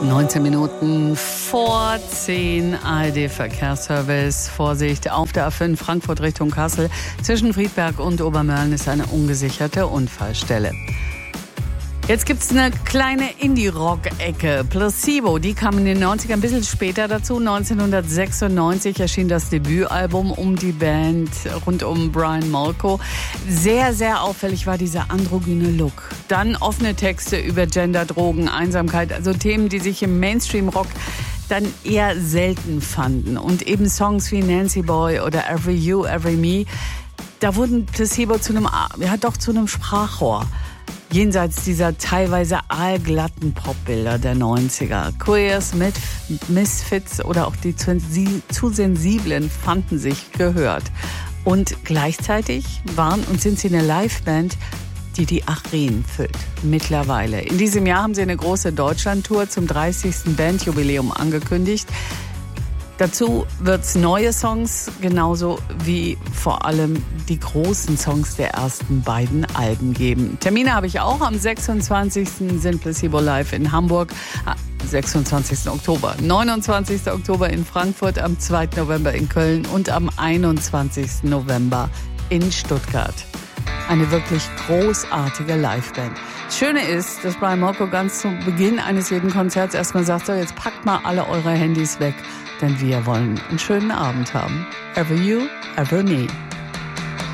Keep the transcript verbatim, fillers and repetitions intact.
neunzehn Minuten vor zehn, A R D-Verkehrsservice. Vorsicht, auf der A fünf Frankfurt Richtung Kassel. Zwischen Friedberg und Obermörlen ist eine ungesicherte Unfallstelle. Jetzt gibt's eine kleine Indie-Rock-Ecke. Placebo, die kam in den neunzigern ein bisschen später dazu. neunzehnhundertsechsundneunzig erschien das Debütalbum um die Band rund um Brian Molko. Sehr, sehr auffällig war dieser androgyne Look. Dann offene Texte über Gender, Drogen, Einsamkeit, also Themen, die sich im Mainstream-Rock dann eher selten fanden. Und eben Songs wie Nancy Boy oder Every You, Every Me, da wurden Placebo zu einem, ja doch zu einem Sprachrohr. Jenseits dieser teilweise aalglatten Popbilder der neunziger. Queers, Misfits oder auch die zu sensiblen fanden sich gehört. Und gleichzeitig waren und sind sie eine Liveband, die die Arenen füllt. Mittlerweile. In diesem Jahr haben sie eine große Deutschlandtour zum dreißigsten Bandjubiläum angekündigt. Dazu wird es neue Songs, genauso wie vor allem die großen Songs der ersten beiden Alben geben. Termine habe ich auch. Am sechsundzwanzigsten sind Placebo live in Hamburg, sechsundzwanzigsten Oktober, neunundzwanzigsten Oktober in Frankfurt, am zweiten November in Köln und am einundzwanzigsten November in Stuttgart. Eine wirklich großartige Liveband. Das Schöne ist, dass Brian Molko ganz zu Beginn eines jeden Konzerts erstmal sagt, so, jetzt packt mal alle eure Handys weg, denn wir wollen einen schönen Abend haben. Ever you, ever me.